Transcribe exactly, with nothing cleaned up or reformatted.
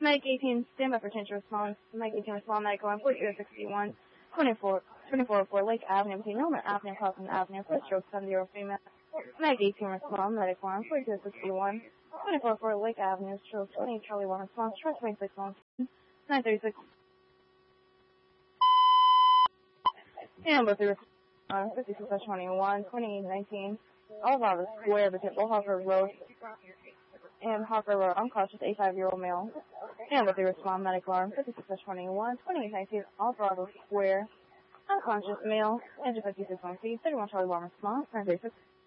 Medic eighteen, stand by for attention response. Medic eighteen, respond, medical line forty-two sixty-one, twenty-four oh four Lake Avenue, between Norman Avenue, Crossing Avenue, first stroke, seven zero female. Medic eighteen, respond, medical line forty-two sixty-one, twenty-four oh four Lake Avenue, stroke twenty, Charlie one, response, Trust twenty-six one, nine thirty-six. And with the response, fifty-six twenty-one, twenty nineteen, all of the square between Hawker Road and Hawker Road, unconscious eighty-five-year-old male. And with the respond, medical alarm, fifty-six twenty-one, twenty nineteen, all Bravo Square, unconscious male, engine fifty-six one feet, thirty-one Charlie one response, nine thirty-six.